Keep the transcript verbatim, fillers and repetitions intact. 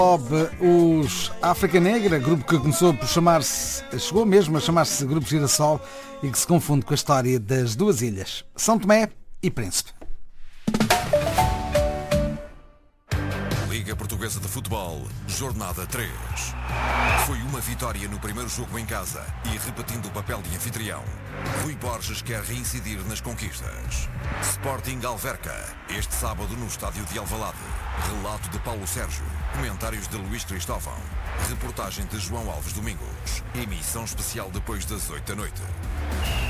Os África Negra, grupo que começou por chamar-se, chegou mesmo a chamar-se Grupo Girassol e que se confunde com a história das duas ilhas, São Tomé e Príncipe. Liga Portuguesa de Futebol, Jornada três. Foi uma vitória no primeiro jogo em casa e repetindo o papel de anfitrião, Rui Borges quer reincidir nas conquistas. Sporting Alverca, este sábado no estádio de Alvalade. Relato de Paulo Sérgio, comentários de Luís Cristóvão, reportagem de João Alves Domingos, emissão especial depois das oito da noite.